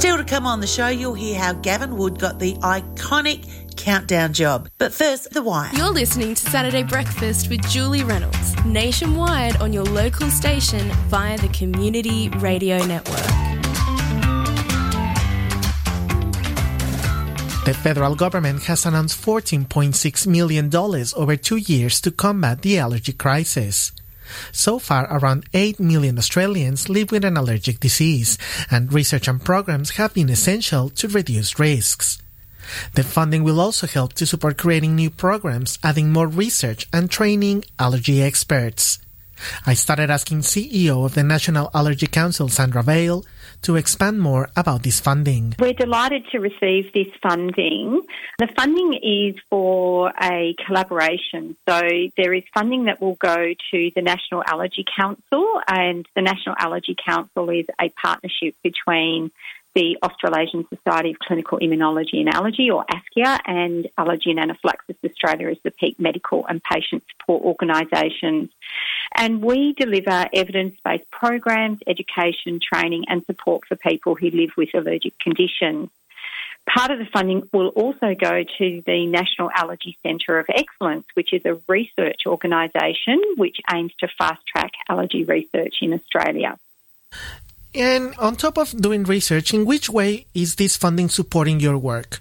Still to come on the show, you'll hear how Gavin Wood got the iconic countdown job. But first, The Wire. You're listening to Saturday Breakfast with Julie Reynolds, nationwide on your local station via the Community Radio Network. The federal government has announced $14.6 million over 2 years to combat the allergy crisis. So far, around 8 million Australians live with an allergic disease, and research and programs have been essential to reduce risks. The funding will also help to support creating new programs, adding more research and training allergy experts. I started asking CEO of the National Allergy Council, Sandra Vail, to expand more about this funding. We're delighted to receive this funding. The funding is for a collaboration. So there is funding that will go to the National Allergy Council, and the National Allergy Council is a partnership between the Australasian Society of Clinical Immunology and Allergy, or ASCIA, and Allergy and Anaphylaxis Australia as the peak medical and patient support organisations. And we deliver evidence-based programs, education, training and support for people who live with allergic conditions. Part of the funding will also go to the National Allergy Centre of Excellence, which is a research organisation which aims to fast-track allergy research in Australia. And on top of doing research, in which way is this funding supporting your work?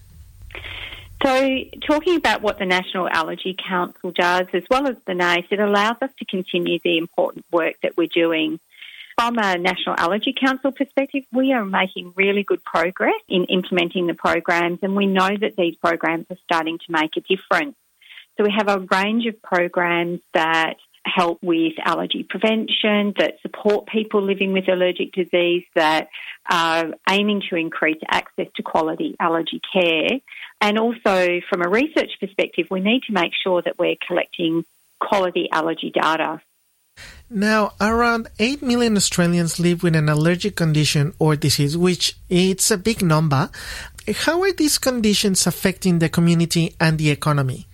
So talking about what the National Allergy Council does, as well as the NACE, it allows us to continue the important work that we're doing. From a National Allergy Council perspective, we are making really good progress in implementing the programs, and we know that these programs are starting to make a difference. So we have a range of programs that help with allergy prevention, that support people living with allergic disease, that are aiming to increase access to quality allergy care. And also from a research perspective, we need to make sure that we're collecting quality allergy data. Now, around 8 million Australians live with an allergic condition or disease, which it's a big number. How are these conditions affecting the community and the economy?